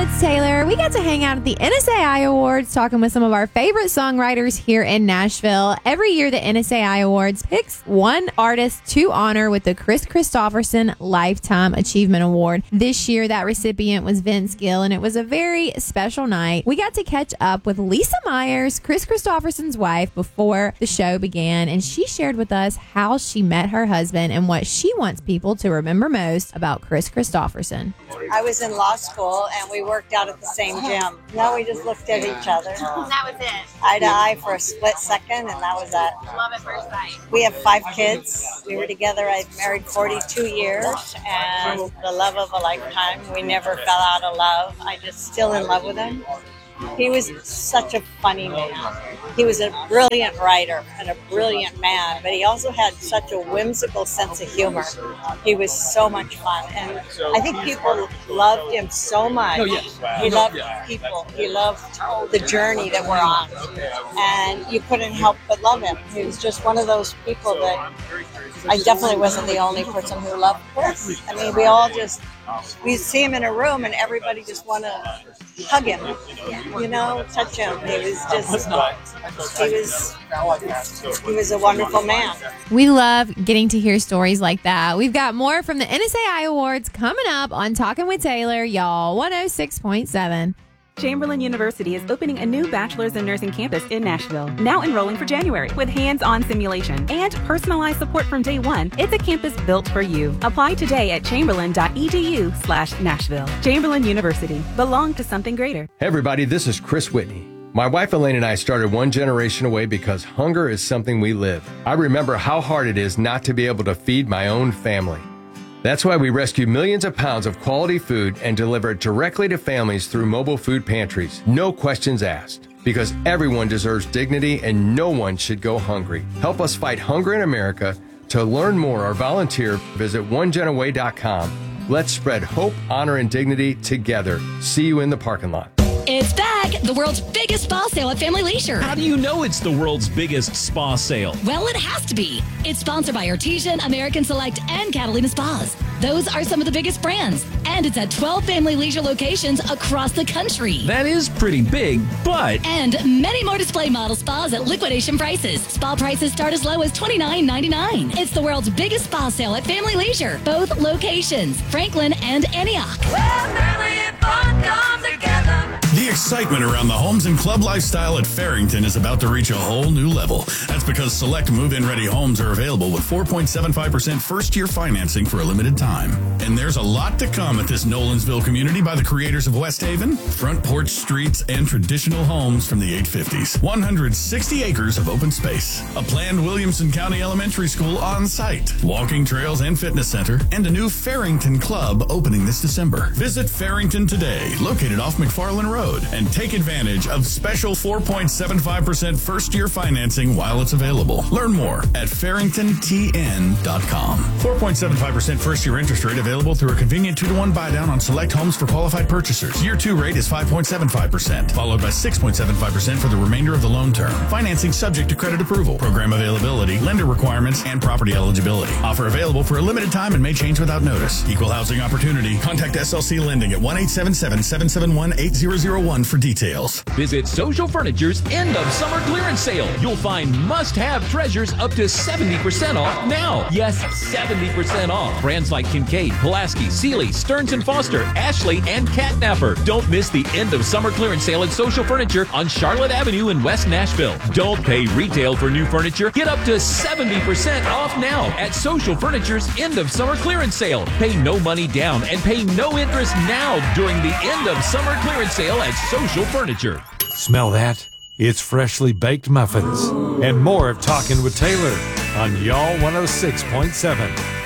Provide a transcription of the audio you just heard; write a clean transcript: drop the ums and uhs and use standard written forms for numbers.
it's Taylor. We got to hang out at the NSAI Awards talking with some of our favorite songwriters here in Nashville. Every year, the NSAI Awards picks one artist to honor with the Kris Kristofferson Lifetime Achievement Award. This year, that recipient was Vince Gill, and it was a very special night. We got to catch up with Lisa Myers, Kris Kristofferson's wife, before the show began, and she shared with us how she met her husband and what she wants people to remember most about Kris Kristofferson. I was in law school and we worked out at the same gym. No, we just looked at each other. And that was it. Eye to eye for a split second, and that was that. Love at first sight. We have 5 kids. We were together, I married 42 years, and the love of a lifetime. We never fell out of love. I just still in love with him. He was such a funny man. He was a brilliant writer and a brilliant man, but he also had such a whimsical sense of humor. He was so much fun, and I think people loved him so much. He loved people. He loved the journey that we're on, and you couldn't help but love him. He was just one of those people that I definitely wasn't the only person who loved Kris. I mean, we see him in a room and everybody just want to hug him, touch him. He was a wonderful man. We love getting to hear stories like that. We've got more from the NSAI Awards coming up on Talking with Taylor, y'all, 106.7. Chamberlain University is opening a new bachelor's in nursing campus in Nashville, now enrolling for January with hands-on simulation and personalized support from day one. It's a campus built for you. Apply today at chamberlain.edu/Nashville. Chamberlain University, belong to something greater. Hey everybody, this is Chris Whitney. My wife Elaine and I started One Generation Away because hunger is something we live. I remember how hard it is not to be able to feed my own family. That's why we rescue millions of pounds of quality food and deliver it directly to families through mobile food pantries. No questions asked. Because everyone deserves dignity and no one should go hungry. Help us fight hunger in America. To learn more or volunteer, visit onegenaway.com. Let's spread hope, honor, and dignity together. See you in the parking lot. It's back! The world's biggest spa sale at Family Leisure. How do you know it's the world's biggest spa sale? Well, it has to be. It's sponsored by Artesian, American Select, and Catalina Spas. Those are some of the biggest brands. And it's at 12 Family Leisure locations across the country. That is pretty big, but... And many more display model spas at liquidation prices. Spa prices start as low as $29.99. It's the world's biggest spa sale at Family Leisure. Both locations, Franklin and Antioch. Where family and fun come together. The excitement around the homes and club lifestyle at Farrington is about to reach a whole new level. That's because select move-in ready homes are available with 4.75% first-year financing for a limited time. And there's a lot to come at this Nolensville community by the creators of West Haven, front porch streets, and traditional homes from the 850s. 160 acres of open space, a planned Williamson County Elementary School on site, walking trails and fitness center, and a new Farrington Club opening this December. Visit Farrington today, located off McFarland Road, and take advantage of special 4.75% first-year financing while it's available. Learn more at farringtontn.com. 4.75% first-year interest rate available through a convenient 2-to-1 buy-down on select homes for qualified purchasers. Year 2 rate is 5.75%, followed by 6.75% for the remainder of the loan term. Financing subject to credit approval. Program availability, lender requirements, and property eligibility. Offer available for a limited time and may change without notice. Equal housing opportunity. Contact SLC Lending at 1-877-771-8001 for details. Visit Social Furniture's end of summer clearance sale. You'll find must-have treasures up to 70% off now. Yes, 70% off. Brands like Kincaid, Pulaski, Sealy, Stearns & Foster, Ashley, and Catnapper. Don't miss the end of summer clearance sale at Social Furniture on Charlotte Avenue in West Nashville. Don't pay retail for new furniture. Get up to 70% off now at Social Furniture's end of summer clearance sale. Pay no money down and pay no interest now during the end of summer clearance sale at Social Furniture. Smell that? It's freshly baked muffins. And more of Talking with Taylor on Y'all 106.7.